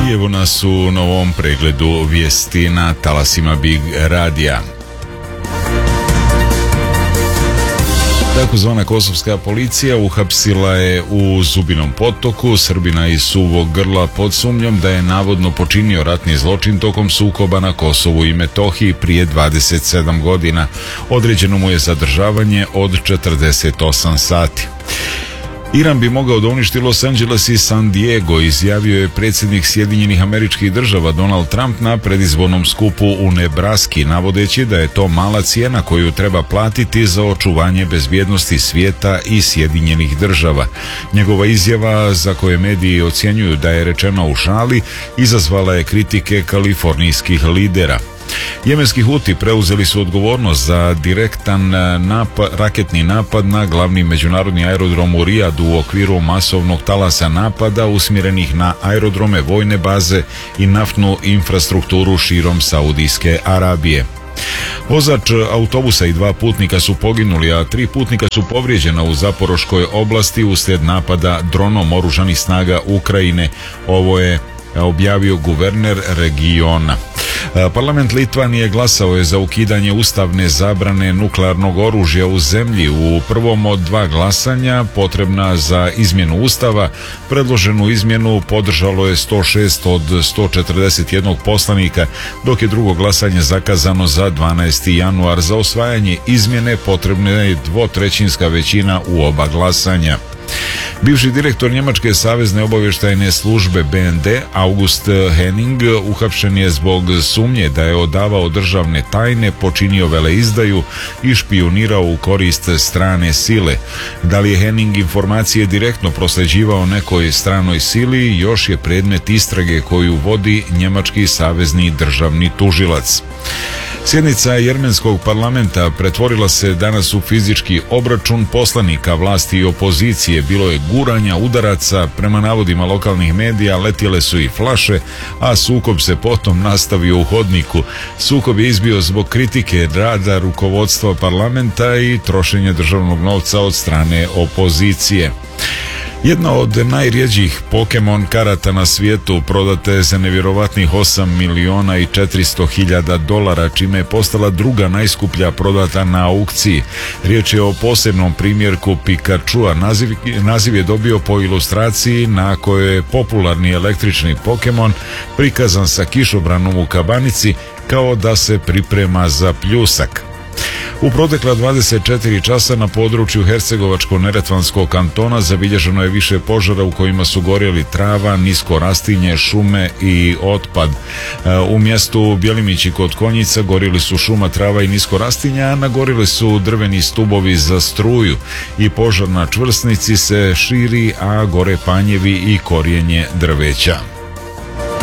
I evo nas u novom pregledu vijesti na talasima Big Radija. Takozvana kosovska policija uhapsila je u Zubinom Potoku Srbina iz Suvog Grla pod sumnjom da je navodno počinio ratni zločin tokom sukoba na Kosovu i Metohiji prije 27 godina. Određeno mu je zadržavanje od 48 sati. Iran bi mogao da uništi Los Angeles i San Diego, izjavio je predsjednik Sjedinjenih Američkih Država Donald Trump na predizbornom skupu u Nebraski, navodeći da je to mala cijena koju treba platiti za očuvanje bezbjednosti svijeta i Sjedinjenih Država. Njegova izjava, za koje mediji ocjenjuju da je rečena u šali, izazvala je kritike kalifornijskih lidera. Jemenski Huti preuzeli su odgovornost za direktan raketni napad na glavni međunarodni aerodrom u Rijadu u okviru masovnog talasa napada usmjerenih na aerodrome, vojne baze i naftnu infrastrukturu širom Saudijske Arabije. Vozač autobusa i 2 putnika su poginuli, a 3 putnika su povrijeđena u Zaporoškoj oblasti uslijed napada dronom oružanih snaga Ukrajine. Ovo je objavio guverner regiona. Parlament Litvanije glasao je za ukidanje ustavne zabrane nuklearnog oružja u zemlji. U prvom od 2 glasanja potrebna za izmjenu ustava. Predloženu izmjenu podržalo je 106 od 141 poslanika, dok je drugo glasanje zakazano za 12. januar. Za usvajanje izmjene potrebna je 2/3 većina u oba glasanja. Bivši direktor Njemačke savezne obavještajne službe BND August Henning uhapšen je zbog sumnje da je odavao državne tajne, počinio veleizdaju i špijunirao u korist strane sile. Da li je Henning informacije direktno prosljeđivao nekoj stranoj sili još je predmet istrage koju vodi njemački savezni državni tužilac. Sjednica Jermenskog parlamenta pretvorila se danas u fizički obračun poslanika vlasti i opozicije. Bilo je guranja, udaraca, prema navodima lokalnih medija letjele su i flaše, a sukob se potom nastavio u hodniku. Sukob je izbio zbog kritike rada rukovodstva parlamenta i trošenja državnog novca od strane opozicije. Jedna od najrjeđih Pokemon karata na svijetu prodata je za nevjerovatnih $8.400.000, čime je postala druga najskuplja prodata na aukciji. Riječ je o posebnom primjerku Pikachua. Naziv je dobio po ilustraciji na kojoj je popularni električni Pokemon prikazan sa kišobranom u kabanici kao da se priprema za pljusak. U protekla 24 časa na području Hercegovačko-neretvanskog kantona zabilježeno je više požara u kojima su gorjeli trava, nisko rastinje, šume i otpad. U mjestu Bjelimići kod Konjica gorjeli su šuma, trava i nisko rastinja, a nagorjeli su drveni stubovi za struju i požar na čvrsnici se širi, a gore panjevi i korijenje drveća.